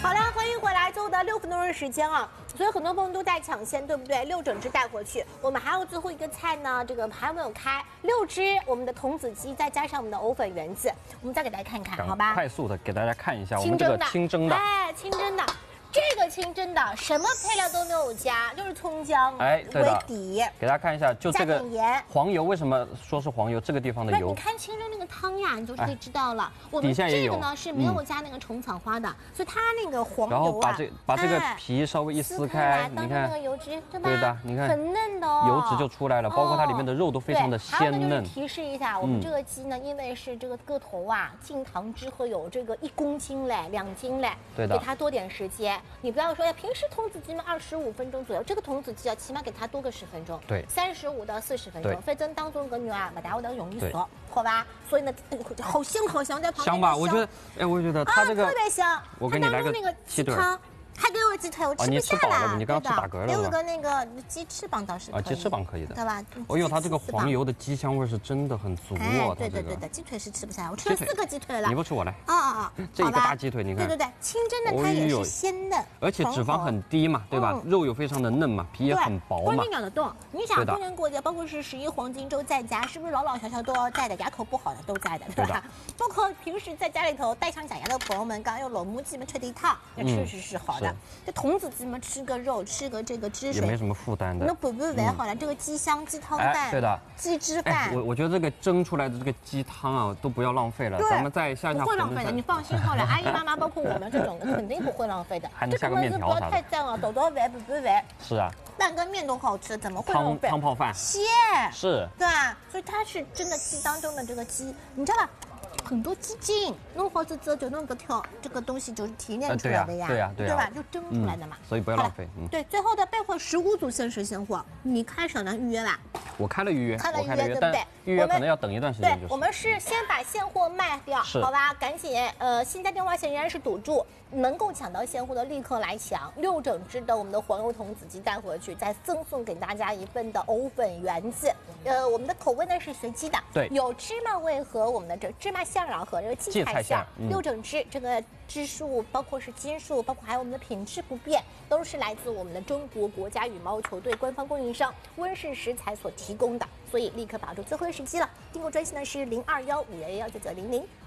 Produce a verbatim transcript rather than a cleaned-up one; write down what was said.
好了，欢迎回来，最后的六分钟的时间啊，所以很多朋友都在抢先，对不对？六整只带回去，我们还有最后一个菜呢，这个还没有开，六只我们的童子鸡，再加上我们的藕粉圆子，我们再给大家看看，好吧？ 快速的给大家看一下我们这个清蒸的， 哎，清蒸的。 这个清蒸的什么配料都没有加，就是葱姜哎为底。 给大家看一下，就这个盐黄油，为什么说是黄油？这个地方的油。 你看清蒸那个汤呀，你就可以知道了。我们底下也有。 这个呢是没有加那个虫草花的，所以它那个黄油啊。 然后把这把这个皮稍微一撕开，你看那个油脂，对吧？ 对的，你看很嫩的哦， 油脂就出来了，包括它里面的肉都非常的鲜嫩。 提示一下，我们这个鸡呢，因为是这个个头啊，进糖之后有这个一公斤嘞，两斤嘞， 对的， 给它多点时间。你不要说呀。 平时童子鸡嘛，二十五分钟左右，这个童子鸡啊，起码给它多个十分钟， 对， 三十五到四十分钟，反正当中个肉啊，不大会得容易熟，好吧？所以呢，好香好香，在旁边香吧？我觉得，哎，我觉得它这个特别香。 我给你来个鸡腿。 还给我鸡腿，我吃不下了。 你刚刚吃打嗝了。 留个那个鸡翅膀倒是可以。 啊，鸡翅膀可以的， 对吧？ 哎呦，它这个黄油的鸡香味是真的很足哦。 对对对对，鸡腿是吃不下，我吃了四个鸡腿了。 你不吃我来。 啊啊啊！ 这一个大鸡腿，你看。 对对对，清蒸的它也是鲜嫩， 而且脂肪很低嘛，对吧？肉又非常的嫩嘛，皮也很薄嘛。 关键咬得动。你想过年过节，包括是十一黄金周在家，是不是老老小小都要在的？牙口不好的都在的，对吧？包括平时在家里头戴上假牙的朋友们，刚刚用老母鸡们吹的一套，那确实是好的。这童子鸡们吃个肉，吃个这个汁水， 也没什么负担的。 那补补完好了，这个鸡香、鸡汤饭， 对的， 鸡汁饭。 我我觉得这个蒸出来的这个鸡汤啊，都不要浪费了。咱们再下下。 不会浪费的，你放心好了，阿姨妈妈包括我们这种的，肯定不会浪费的。 还能下个面条啥的。 不要太赞了，豆豆饭、补补饭。 是啊。 蛋跟面都好吃，怎么会浪费？ 汤泡饭。 鲜。 是。 对啊，所以它是真的鸡当中的这个鸡，你知道吧？ 很多鸡精弄好之后就弄个条，这个东西就是提炼出来的呀， 对呀， 对吧？就蒸出来的嘛， 所以不要浪费。 对，最后的备货十五组限时现货，你开手能预约吧？ 我开了预约， 开了预约，对不对？ 预约可能要等一段时间。 对，我们是先把现货卖掉，好吧？赶紧，呃，现在电话线仍然是堵住，能够抢到现货的立刻来抢，六整只的我们的黄油童子鸡带回去，再赠送给大家一份的藕粉圆子。呃，我们的口味呢是随机的， 对， 有芝麻味和我们的这芝麻馅儿和这个荠菜馅儿，六整只这个支数，包括是斤数，包括还有我们的品质不变，都是来自我们的中国国家羽毛球队官方供应商温氏食材所提供的，所以立刻把握住最后的时机了。订购专线呢是零二幺五幺幺九九零零。